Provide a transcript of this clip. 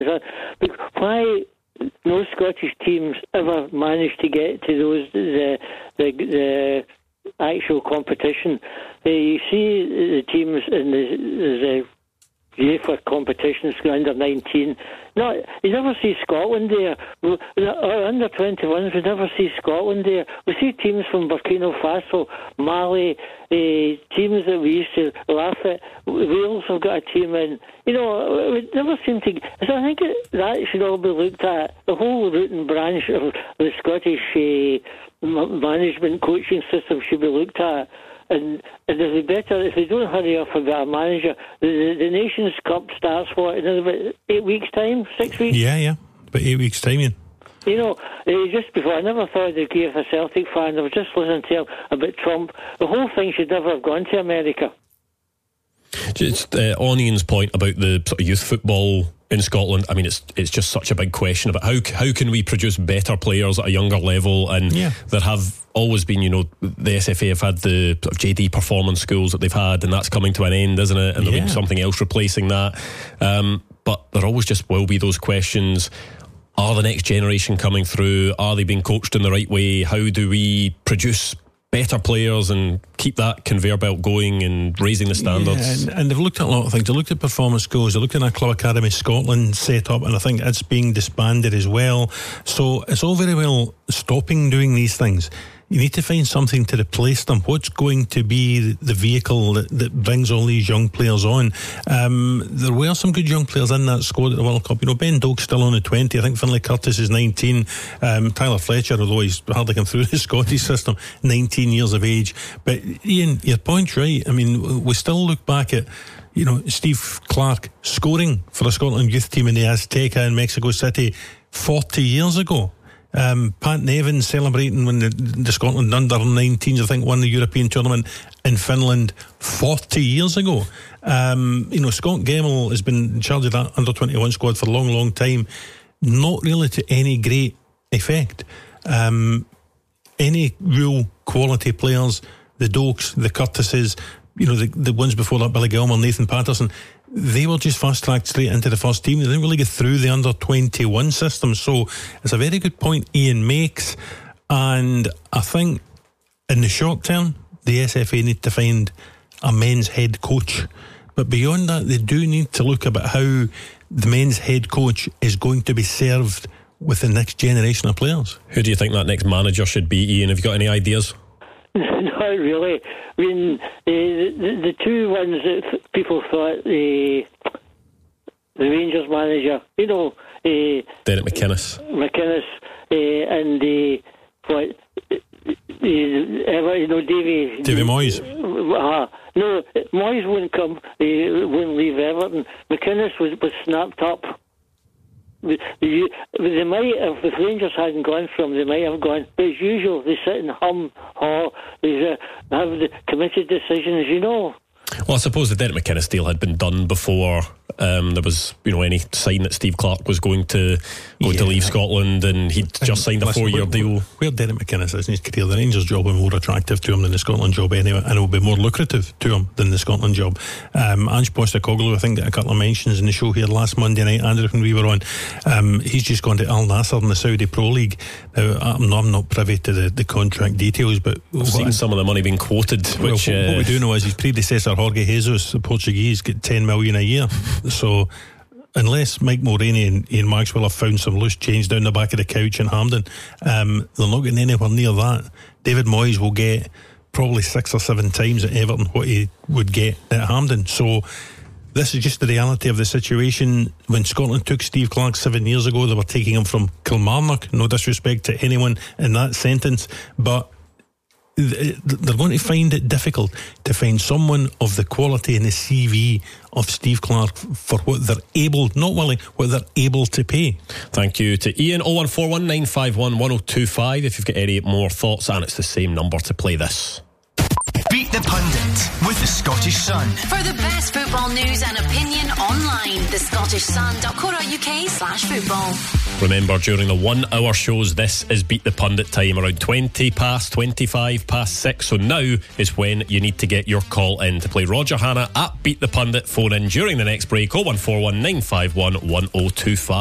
But why no Scottish teams ever managed to get to those the actual competition? You see the teams in the UEFA competitions, under 19. No, you never see Scotland there. Or under 21s, we never see Scotland there. We see teams from Burkina Faso, Mali, teams that we used to laugh at. Wales have got a team in. We never seem to. So I think that should all be looked at. The whole root and branch of the Scottish management coaching system should be looked at. And it'd be better if they don't hurry up about a manager. The Nations Cup starts, in about 8 weeks' time? 6 weeks? Yeah. About 8 weeks' time, yeah. Just before, I never thought they'd give a Celtic fan. I was just listening to him about Trump. The whole thing should never have gone to America. Just on Ian's point about the sort of youth football in Scotland, I mean, it's just such a big question about how can we produce better players at a younger level, and there have always been, the SFA have had the sort of JD performance schools that they've had, and that's coming to an end, isn't it? And there'll be something else replacing that. But there always just will be those questions. Are the next generation coming through? Are they being coached in the right way? How do we produce better players and keep that conveyor belt going and raising the standards? And they've looked at a lot of things. They looked at performance schools, they looked at a Club Academy Scotland set up, and I think it's being disbanded as well. So it's all very well stopping doing these things. You need to find something to replace them. What's going to be the vehicle that brings all these young players on? There were some good young players in that squad at the World Cup. Ben Doak's still on the 20. I think Finlay Curtis is 19. Tyler Fletcher, although he's hardly come through the Scottish system, 19 years of age. But Ian, your point's right. I mean, we still look back at Steve Clarke scoring for the Scotland youth team in the Azteca in Mexico City 40 years ago. Pat Nevin celebrating when the Scotland under 19s, I think, won the European tournament in Finland 40 years ago. Scott Gemmell has been in charge of that under 21 squad for a long time, not really to any great effect. Any real quality players, the Dokes, the Curtises, the ones before that, Billy Gilmour, Nathan Patterson, they were just fast-tracked straight into the first team. They didn't really get through the under-21 system. So it's a very good point Ian makes. And I think in the short term, the SFA need to find a men's head coach. But beyond that, they do need to look about how the men's head coach is going to be served with the next generation of players. Who do you think that next manager should be, Ian? Have you got any ideas? Not really. I mean, the two ones that people thought the Rangers manager, Derek McInnes, and Davy Moyes. No, Moyes wouldn't come. He wouldn't leave Everton. McInnes was snapped up. They might have, if Rangers hadn't gone from, they might have gone. But as usual, they sit and haw. They have the committed decisions, Well, I suppose the Derek McInnes deal had been done before there was, any sign that Steve Clarke was going to leave Scotland, and he'd just signed a 4-year deal. Where Derek McInnes is in his career, the Rangers job will be more attractive to him than the Scotland job anyway, and it will be more lucrative to him than the Scotland job. Ange Postecoglou, I think, got a couple of mentions in the show here last Monday night, Andrew, when we were on. He's just gone to Al Nassr in the Saudi Pro League. Now, I'm not privy to the contract details, but I've seen some of the money being quoted. What we do know is his predecessor, Jorge Jesus, the Portuguese, get 10 million a year. So unless Mike Mulroney and Ian Maxwell have found some loose change down the back of the couch in Hampden, they're not getting anywhere near that. David Moyes will get probably 6 or 7 times at Everton what he would get at Hampden. So this is just the reality of the situation. When Scotland took Steve Clarke 7 years ago, they were taking him from Kilmarnock. No disrespect to anyone in that sentence, but they're going to find it difficult to find someone of the quality and the CV of Steve Clarke for what they're able, not willing, what they're able to pay. Thank you to Ian. 0141 951 1025 if you've got any more thoughts, and it's the same number to play this. Beat the Pundit with the Scottish Sun. For the best football news and opinion online, thescottishsun.co.uk/football. Remember, during the 1 hour shows, this is Beat the Pundit time, around 20 past, 25 past 6. So now is when you need to get your call in to play Roger Hannah at Beat the Pundit. Phone in during the next break, 0141 951 1025.